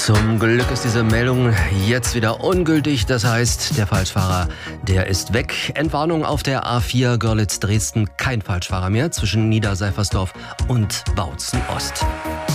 Zum Glück ist diese Meldung jetzt wieder ungültig. Das heißt, der Falschfahrer, der ist weg. Entwarnung auf der A4 Görlitz-Dresden. Kein Falschfahrer mehr zwischen Niederseifersdorf und Bautzen Ost.